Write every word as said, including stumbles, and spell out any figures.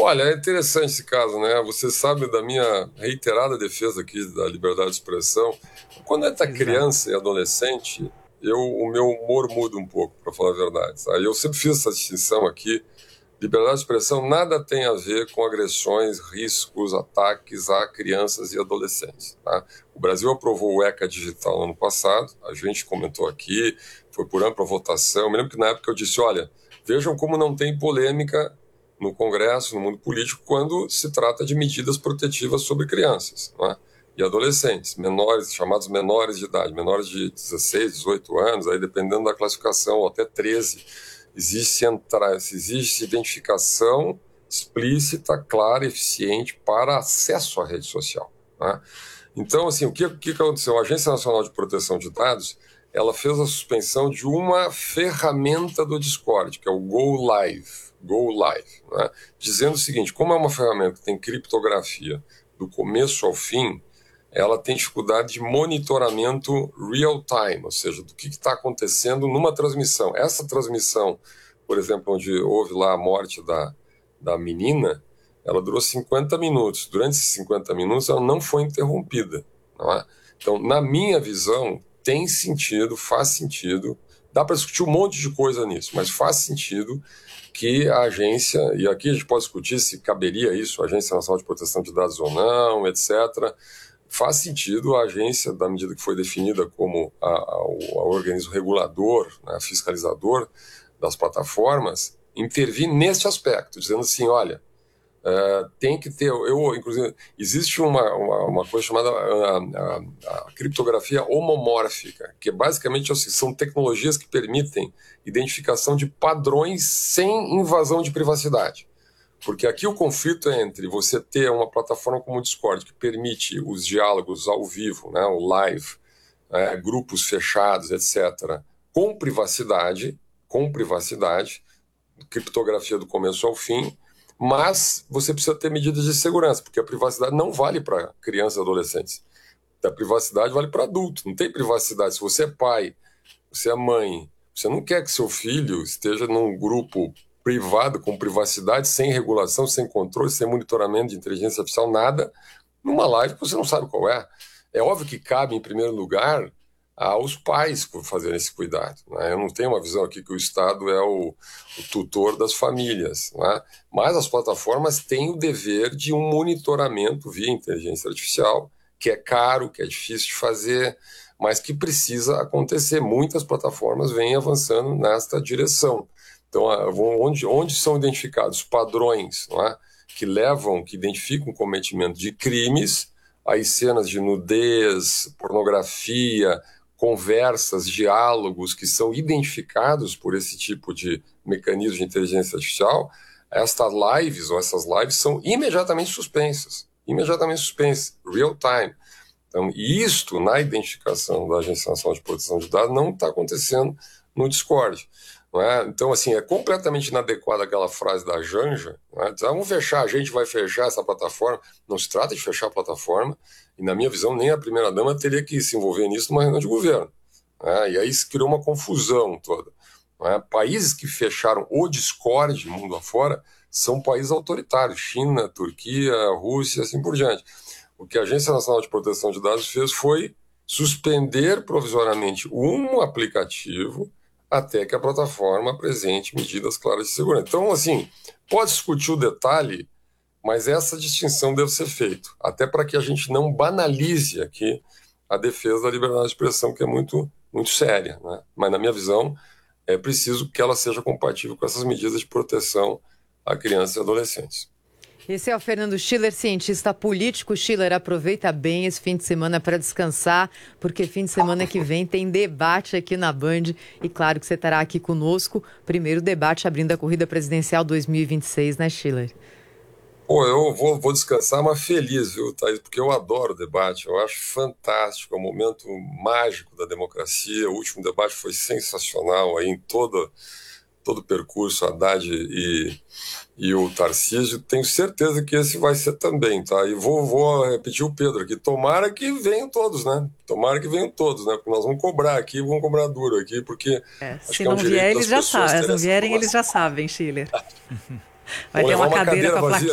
Olha, é interessante esse caso, né? Você sabe da minha reiterada defesa aqui da liberdade de expressão. Quando é tá Exato. criança e adolescente, eu, o meu humor muda um pouco, para falar a verdade. Tá? Eu sempre fiz essa distinção aqui. Liberdade de expressão nada tem a ver com agressões, riscos, ataques a crianças e adolescentes. Tá? O Brasil aprovou o ECA Digital no ano passado, a gente comentou aqui, foi por ampla votação. Eu me lembro que na época eu disse, olha, vejam como não tem polêmica no Congresso, no mundo político, quando se trata de medidas protetivas sobre crianças, não é? E adolescentes, menores, chamados menores de idade, menores de dezesseis, dezoito anos, aí dependendo da classificação, ou até treze, existe, entra, existe identificação explícita, clara, eficiente para acesso à rede social. Né? Então, assim, o que, o que aconteceu? A Agência Nacional de Proteção de Dados, ela fez a suspensão de uma ferramenta do Discord, que é o Go Live, Go Live, né? Dizendo o seguinte, como é uma ferramenta que tem criptografia do começo ao fim, ela tem dificuldade de monitoramento real-time, ou seja, do que está acontecendo numa transmissão. Essa transmissão, por exemplo, onde houve lá a morte da, da menina, ela durou cinquenta minutos. Durante esses cinquenta minutos, ela não foi interrompida. Não é? Então, na minha visão, tem sentido, faz sentido, dá para discutir um monte de coisa nisso, mas faz sentido que a agência, e aqui a gente pode discutir se caberia isso, a Agência Nacional de Proteção de Dados ou não, etcétera, faz sentido a agência, da medida que foi definida como a, a, o a organismo regulador, né, fiscalizador das plataformas, intervir nesse aspecto, dizendo assim, olha, uh, tem que ter, eu, inclusive, existe uma, uma, uma coisa chamada a, a, a criptografia homomórfica, que basicamente assim, são tecnologias que permitem identificação de padrões sem invasão de privacidade. Porque aqui o conflito é entre você ter uma plataforma como o Discord, que permite os diálogos ao vivo, né, o live, é, grupos fechados, etcétera, com privacidade, com privacidade, criptografia do começo ao fim, mas você precisa ter medidas de segurança, porque a privacidade não vale para crianças e adolescentes. A privacidade vale para adultos, não tem privacidade. Se você é pai, você é mãe, você não quer que seu filho esteja num grupo privado, com privacidade, sem regulação, sem controle, sem monitoramento de inteligência artificial, nada, numa live que você não sabe qual é. É óbvio que cabe, em primeiro lugar, aos pais fazerem esse cuidado. Né? Eu não tenho uma visão aqui que o Estado é o, o tutor das famílias, né? Mas as plataformas têm o dever de um monitoramento via inteligência artificial, que é caro, que é difícil de fazer, mas que precisa acontecer. Muitas plataformas vêm avançando nesta direção. Então, onde, onde são identificados padrões, não é? Que levam, que identificam o cometimento de crimes, aí cenas de nudez, pornografia, conversas, diálogos que são identificados por esse tipo de mecanismo de inteligência artificial, estas lives ou essas lives são imediatamente suspensas, imediatamente suspensas, real time. Então, isto na identificação da Agência Nacional de Proteção de Dados não está acontecendo no Discord. Não é? Então, assim, é completamente inadequada aquela frase da Janja, não é? Diz, ah, vamos fechar, a gente vai fechar essa plataforma. Não se trata de fechar a plataforma, e na minha visão, nem a primeira-dama teria que se envolver nisso numa reunião de governo. É? E aí se criou uma confusão toda. Não é? Países que fecharam o Discord, mundo afora, são países autoritários, China, Turquia, Rússia, assim por diante. O que a Agência Nacional de Proteção de Dados fez foi suspender provisoriamente um aplicativo até que a plataforma apresente medidas claras de segurança. Então, assim, pode discutir o detalhe, mas essa distinção deve ser feita, até para que a gente não banalize aqui a defesa da liberdade de expressão, que é muito, muito séria, né? Mas, na minha visão, é preciso que ela seja compatível com essas medidas de proteção a crianças e adolescentes. Esse é o Fernando Schiller, cientista político. Schiller, aproveita bem esse fim de semana para descansar, porque fim de semana que vem tem debate aqui na Band. E claro que você estará aqui conosco. Primeiro debate abrindo a corrida presidencial dois mil e vinte e seis, né, Schiller? Pô, eu vou, vou descansar, mas feliz, viu, Thaís? Porque eu adoro debate, eu acho fantástico, é um momento mágico da democracia. O último debate foi sensacional aí em toda... todo o percurso, Haddad e, e o Tarcísio, tenho certeza que esse vai ser também, tá? E vou, vou repetir o Pedro aqui, tomara que venham todos, né? Tomara que venham todos, né? Porque nós vamos cobrar aqui, vamos cobrar duro aqui, porque é, acho se que é um não direito vier, das eles já pessoas sabem. Se não terem essa vierem, eles já informação. sabem, Schiller. Vai Vamos ter levar uma uma cadeira cadeira com a vazia. plaquinha.